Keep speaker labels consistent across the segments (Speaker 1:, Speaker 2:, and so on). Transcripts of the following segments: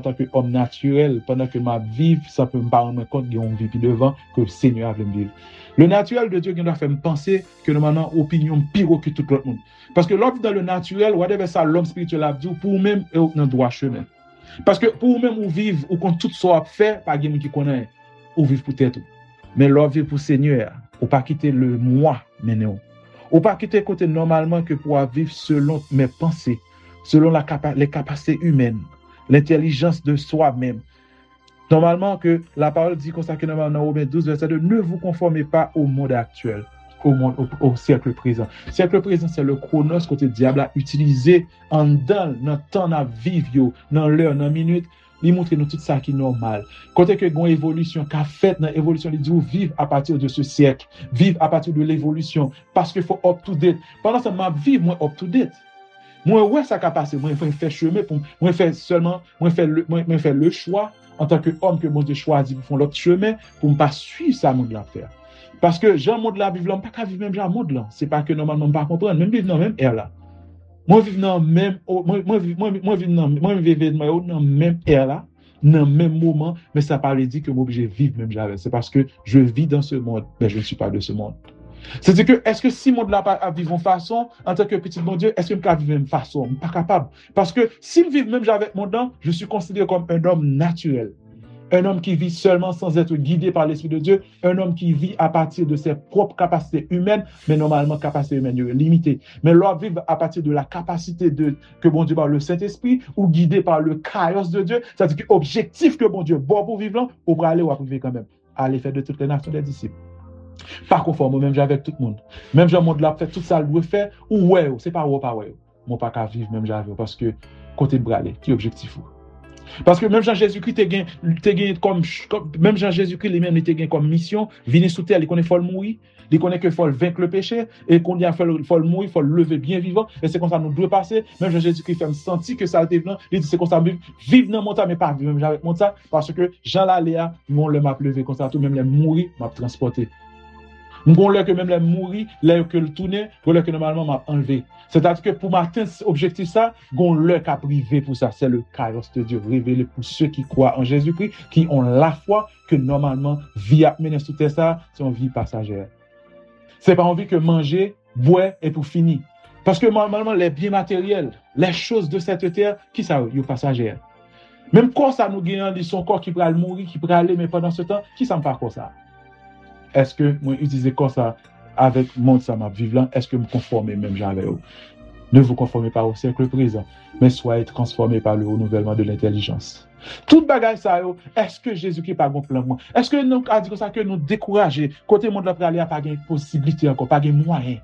Speaker 1: tant qu'homme naturel, pendant que ma vie, ça peut me pas rendre compte qu'il y a une vie puis devant que le Seigneur a veut me vivre. Le naturel de Dieu qui doit faire me penser que nous avons une opinion pire que tout l'autre monde. Parce que l'homme dans le naturel, whatever ça, l'homme spirituel a dit, pour même, est dans droit chemin. Parce que pour même, ou vivre, ou quand tout ça fait, pas quelqu'un qui connaît, ou vivre pour tête. Mais l'homme vit pour le Seigneur, ou pas quitter le moi, maintenant. Ou pas quitter côté normalement que pour vivre selon mes pensées, selon les capacités humaines, l'intelligence de soi-même. Normalement, que la parole dit comme ça que dans Romains 12, verset 2, ne vous conformez pas au monde actuel, au siècle présent. Le siècle présent, c'est le chronos que le diable a utilisé en dans le temps à vivre, dans l'heure, dans la minute. Il montre nous tout ça qui est normal. Côté que une évolution qu'a fait dans l'évolution, il dit vivre à partir de ce siècle, vivre à partir de l'évolution, parce qu'il faut up to date. Pendant ce temps, vivre moins up to date. Moi, ouais, ça qu'a passé. Moi, il faut faire chemin pour moi, faire le choix en tant qu'homme que bon Dieu choisit pour faire l'autre chemin pour ne pas suivre ça monde là faire. Parce que Jean monde là vivre là, pas qu'à vivre même Jean monde là. C'est pas que normalement pas comprendre, même vivre dans même air là. Moi vivre dans même vivre dans même air là, dans même moment, mais ça pas veut dire que moi obligé vivre même j'avais. C'est parce que je vis dans ce monde, mais je ne suis pas de ce monde. C'est-à-dire que, est-ce que si monde là pas vivre en façon, en tant que petit bon Dieu, est-ce que je peux vivre en façon? Je ne suis pas capable. Parce que si je vis même avec mon don, je suis considéré comme un homme naturel. Un homme qui vit seulement sans être guidé par l'Esprit de Dieu. Un homme qui vit à partir de ses propres capacités humaines, mais normalement, capacités humaines limitées. Mais l'homme vit à partir de la capacité que bon Dieu par le Saint-Esprit ou guidé par le chaos de Dieu. C'est-à-dire que l'objectif que bon Dieu bon pour vivre là, on va aller ou vivre quand même. Aller faire de toutes les nations des disciples. Pas conforme même avec tout le monde. Même Jean monde là fait tout ça le faire ou ouais, c'est pas ou pas ouais. Moi pas qu'à vivre même j'avais parce que côté de braler, qui objectif ou. Parce que même Jean Jésus-Christ t'es gagné comme même Jean Jésus-Christ lui-même était gagné comme mission, venir sous terre, il connaît faut mourir, il connaît que faut vaincre le péché et qu'on y a faut mourir, faut le lever bien vivant et c'est comme ça nous doit passer. Même Jean Jésus-Christ fait me sentir que ça était blanc, il dit c'est comme ça vivre dans mon temps mais pas vivre même avec mon temps parce que Jean là Léa, mon le m'a levé comme ça tout même les mourir, m'a transporter. Nous l'heure que même les mourir, l'heure que le tourner, l'heure que normalement m'a enlevé. C'est-à-dire que pour m'atteindre cet objectif ça, gon l'heure qu'a privé pour ça, c'est le chaos de Dieu révélé pour ceux qui croient en Jésus-Christ, qui ont la foi que normalement vie à mener sous terre ça, c'est une vie passagère. C'est pas envie que manger, boire et pour finir. Parce que normalement les biens matériels, les choses de cette terre, qui ça yo passagère. Même quand ça nous gagne son corps qui va mourir, qui va aller mais pendant ce temps, qui ça me pas comme ça? Est-ce que moi utiliser comme ça avec monde ça m'a vivre là, est-ce que me conformer même j'avais ne vous conformez pas au siècle présent, mais soyez transformés par le renouvellement de l'intelligence. Toute bagaille ça est-ce que Jésus-Christ pas bon plan moi? Est-ce que nous a dit comme ça que nous décourager côté monde là pour aller à pas gain possibilité encore, pas gain moyen.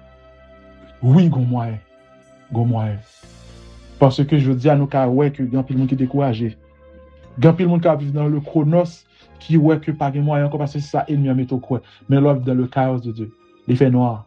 Speaker 1: Oui, gon moyen. Parce que je dis à nous ka ouais que grand pile monde qui découragé. Grand pile monde qui vivre dans le chronos qui ouais que pas de moyen encore parce que c'est ça ennemi à mettre au coin mais l'homme dans le chaos de Dieu il fait noir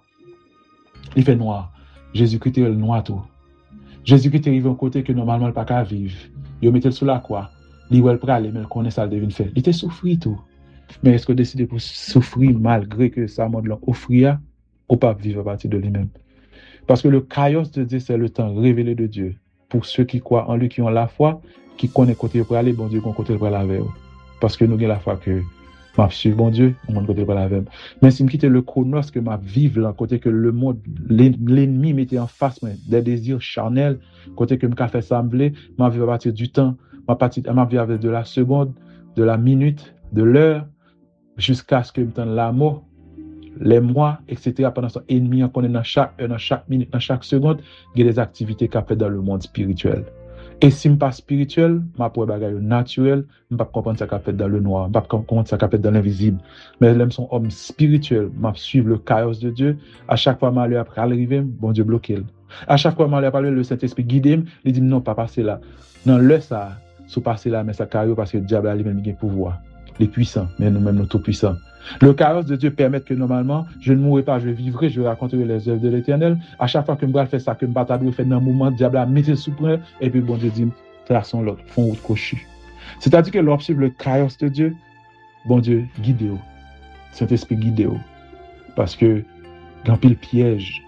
Speaker 1: Jésus-Christ est le noir tout Jésus-Christ arrive à un côté que normalement il pas qu'à vivre il mettait sous la croix il ouais pour aller mais il connaît ça le devine faire il était souffrir tout mais est-ce que décider pour souffrir malgré que ça monde là offrir ou pas vivre à partir de lui-même parce que le chaos de Dieu c'est le temps révélé de Dieu pour ceux qui croient en lui qui ont la foi qui connaissent côté pour aller bon Dieu qu'on côté pour aller avec eux. Parce que nous avons la foi que m'a suivre bon Dieu, mon côté pas la même. Mais si me quitte le chronos que m'a vivre là côté que le monde l'ennemi mettait en face des désirs charnels, côté que me fait sembler, m'a vivre à partir du temps, m'a vivre avec de la seconde, de la minute, de l'heure jusqu'à ce que me tende la mort, les mois, etc. pendant son ennemi on connaît dans chaque heure, dans chaque minute, dans chaque seconde, il y a des activités qu'a fait dans le monde spirituel. Et si je ne suis pas spirituel, je ne peux pas naturel, je ne peux pas comprendre ce qu'il a fait dans le noir, je ne peux pas comprendre ce qu'il a fait dans l'invisible. Mais je suis un homme spirituel, je suis le chaos de Dieu. À chaque fois que je après arriver, bon Dieu bloque. À chaque fois que je parle, le Saint-Esprit guide, il dit non, pas passer là. Non, le ça, sous passer là, mais ça carré parce que le diable a lui-même le pouvoir. Les puissants, mais nous-mêmes, nous tout puissants. Le chaos de Dieu permet que normalement, je ne mourrai pas, je vivrai, je raconterai les œuvres de l'Éternel. À chaque fois que je fais ça, que je bataille, fait dans un moment, le diable a mis sous point, et puis bon Dieu dit, traçons l'autre, font route cochue. C'est-à-dire que lorsque le chaos de Dieu, bon Dieu, guidez-vous. Saint-Esprit guidez-vous. Parce que, grand pile piège,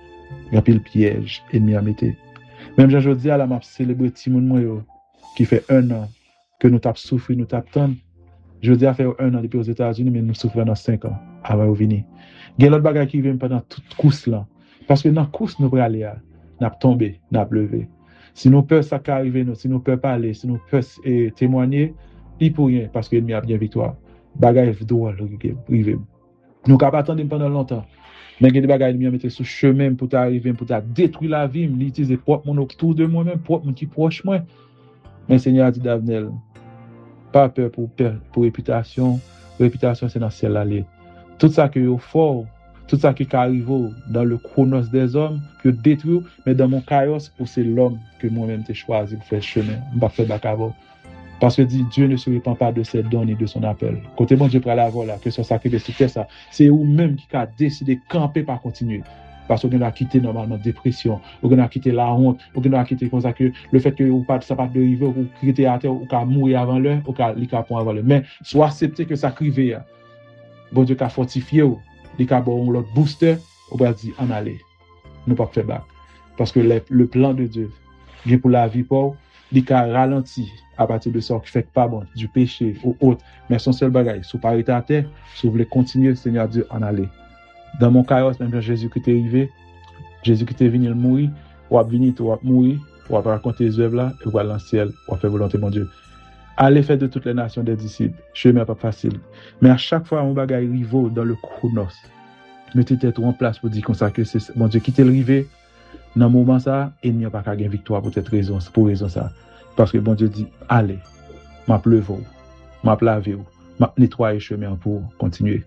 Speaker 1: ennemi à mettre. Même Jean-Jodi, là, m'a célébré Timon Moyo, qui fait 1 an, que nous t'avons souffert, nous t'attendons. Je dis à faire 1 an depuis aux États-Unis, mais nous souffrons dans 5 ans avant de venir. Il y a l'autre bagage qui vient pendant toute course là. Parce que dans la course, nous pouvons aller, nous avons tombé, nous avons levé. Si nous peur ça qui arrive, si nous peur parler, si nous peur témoigner, il pour rien, parce que l'ennemi a bien victoire. Bagage droit, privé. Nous ne pouvons pas attendre pendant longtemps. Mais il y a des bagages qui mettent sur chemin pour t'arriver, pour détruire la vie, l'utiliser propre mon autour de moi-même, propre mon qui proche moi. Mais Seigneur a dit d'Avenel, pas peur pour réputation. Réputation, c'est dans le ciel aller. Tout ça qui est fort, tout ça qui arrive dans le chronos des hommes, que détruire, mais dans mon chaos, c'est l'homme que moi-même j'ai choisi pour faire chemin. Je ne vais pas faire bacavo. Parce que Dieu ne se répand pas de ses dons et de son appel. Côté bon Dieu pour la voix là, que ce sacrifice sur ça, c'est vous-même qui a décidé de camper par continuer. Parce que vous avez quitté normalement la dépression, vous avez quitté la honte, vous avez quitté comme ça que le fait que vous pas ça pas de river, vous quittez à terre, vous pouvez mourir avant l'heure, vous pouvez pour avant l'heure. Mais soit accepter que ça crive. Bon Dieu a fortifié vous, il a bon l'autre booster, on va dire en aller. Nous pas faire back. Parce que le plan de Dieu vient pour la vie pour il a ralenti à partir de ça qui fait pas bon du péché ou autre. Mais son seul bagage, si vous pas arrêter à terre, si vous voulez continuer, Seigneur Dieu en aller. Dans mon chaos, même quand Jésus-Christ est arrivé, Jésus-Christ est venu mourir, ou a venir, ou a mourir, ou a raconter les œuvres là, et ou a dans le ciel, ou a faire volonté de mon Dieu. Allez faire de toutes les nations des disciples. Chemin pas facile. Mais à chaque fois, on bagaille riveau dans le chronos. Mettez tête en place pour dire comme ça que c'est mon Dieu qui t'est arrivé. Dans le moment ça, il n'y a pas qu'à gagner victoire pour cette raison, pour raison ça. Parce que bon Dieu dit, allez, m'a pleuvé, m'a lavé, m'a nettoyé chemin pour continuer.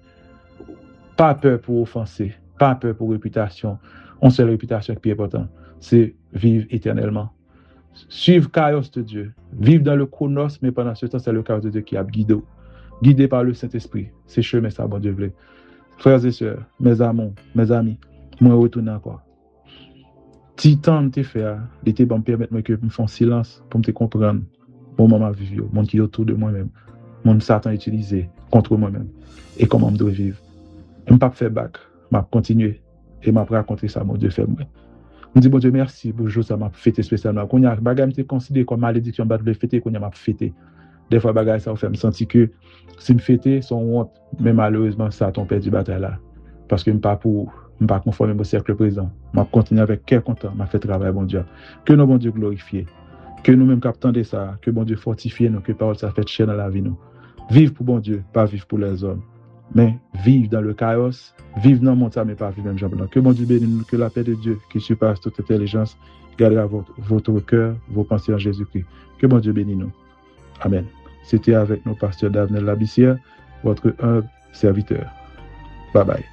Speaker 1: Pas peur pour offenser, pas peur pour réputation. On seule réputation qui est importante, c'est vivre éternellement. Suivre le chaos de Dieu. Vivre dans le chronos, mais pendant ce temps, c'est le chaos de Dieu qui a guidé. Guidé par le Saint-Esprit. C'est chemin ça, bon Dieu voulait. Frères et sœurs, mes amis, moi retourne encore. Si tant de faire, l'été va me permettre que je me fasse silence pour me comprendre mon moment vivre, mon qui est autour de moi-même, mon Satan utilisé contre moi-même et comment je dois vivre. Je ne vais pas faire back, je vais continuer et je vais raconter ça, mon Dieu fait moi. Je dis, bon Dieu, merci pour le jour ça m'a fêté spécialement. Quand il y a des bagages qui sont considérés comme malédiction, je vais fêter, quand il y a fêté. Des fois, bagages ça fait me sentir que si je fêter, son honte, mais malheureusement, ça a perdu la bataille là. Parce que je ne suis pas conforme au cercle présent. Je vais continuer avec quel content, je fait travail, bon Dieu. Que nos bon Dieu glorifié. Que nous-mêmes captons de ça, que bon Dieu fortifie nous, que parole ça fait chaîne dans la vie nous. Vivre pour bon Dieu, pas vivre pour les hommes. Mais vivre dans le chaos, vivre dans le monde, mais pas vivre même jambes. Que bon Dieu bénisse nous, que la paix de Dieu, qui surpasse toute intelligence, gardera votre cœur, vos pensées en Jésus-Christ. Que bon Dieu bénisse nous. Amen. C'était avec nos pasteurs d'Avenel Labissière, votre humble serviteur. Bye bye.